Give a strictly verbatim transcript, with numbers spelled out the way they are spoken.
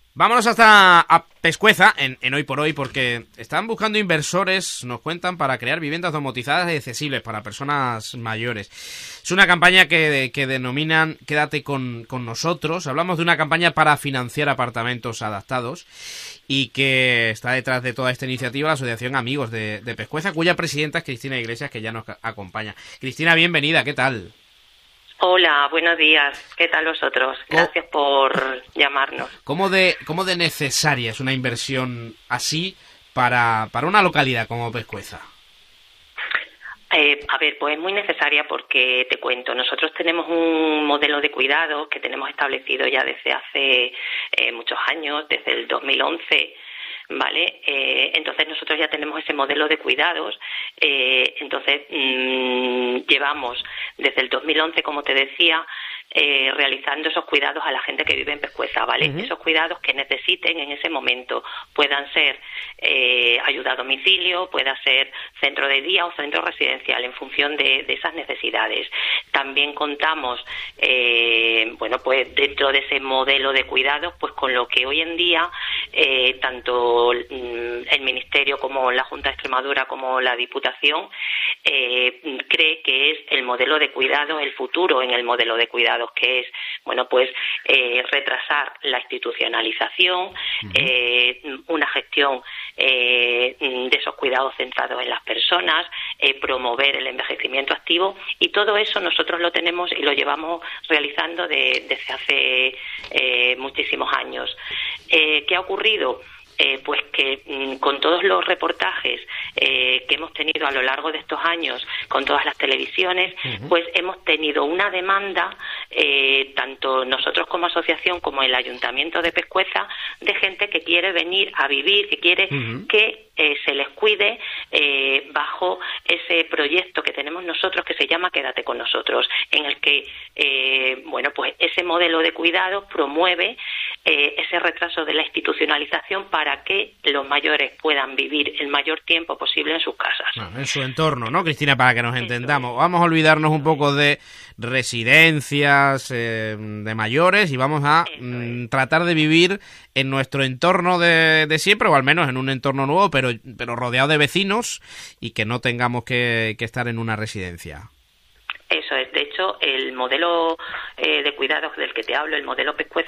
Vámonos hasta a Pescueza, en, en Hoy por Hoy, porque están buscando inversores, nos cuentan, para crear viviendas domotizadas y accesibles para personas mayores. Es una campaña que, que denominan Quédate con, con nosotros. Hablamos de una campaña para financiar apartamentos adaptados y que está detrás de toda esta iniciativa la Asociación Amigos de, de Pescueza, cuya presidenta es Cristina Iglesias, que ya nos acompaña. Cristina, bienvenida, ¿qué tal? Hola, buenos días. ¿Qué tal vosotros? Gracias por llamarnos. ¿Cómo de, cómo de necesaria es una inversión así para, para una localidad como Pescueza? Eh, a ver, pues es muy necesaria porque, te cuento, nosotros tenemos un modelo de cuidados que tenemos establecido ya desde hace eh, muchos años, desde el dos mil once, ¿vale? Eh, entonces nosotros ya tenemos ese modelo de cuidados, eh, entonces mmm, llevamos desde el dos mil once, como te decía, eh, realizando esos cuidados a la gente que vive en Pescueza, ¿vale? Uh-huh. Esos cuidados que necesiten en ese momento, puedan ser eh, ayuda a domicilio, pueda ser centro de día o centro residencial, en función de, de esas necesidades. También contamos, eh, bueno, pues dentro de ese modelo de cuidados, pues con lo que hoy en día eh, tanto el Ministerio como la Junta de Extremadura como la Diputación eh, cree que es el modelo de cuidados, el futuro en el modelo de cuidados, que es, bueno, pues eh, retrasar la institucionalización, uh-huh. eh, una gestión eh, de esos cuidados centrados en las personas, eh, promover el envejecimiento activo, y todo eso nosotros lo tenemos y lo llevamos realizando de, desde hace eh, muchísimos años. Eh, ¿Qué ha ocurrido? Eh, pues que mm, con todos los reportajes eh, que hemos tenido a lo largo de estos años, con todas las televisiones, uh-huh. pues hemos tenido una demanda, eh, tanto nosotros como asociación como el Ayuntamiento de Pescueza, de gente que quiere venir a vivir, que quiere uh-huh. que eh, se les cuide eh, bajo ese proyecto que tenemos nosotros, que se llama Quédate con nosotros, en el que eh, bueno, pues ese modelo de cuidado promueve eh, ese retraso de la institucionalización para para que los mayores puedan vivir el mayor tiempo posible en sus casas. Bueno, en su entorno, ¿no, Cristina? Para que nos entendamos. Vamos a olvidarnos un poco de residencias eh, de mayores y vamos a mm, tratar de vivir en nuestro entorno de, de siempre, o al menos en un entorno nuevo, pero, pero rodeado de vecinos y que no tengamos que, que estar en una residencia. Eso es. De hecho, el modelo eh, de cuidados del que te hablo, el modelo Pescueza,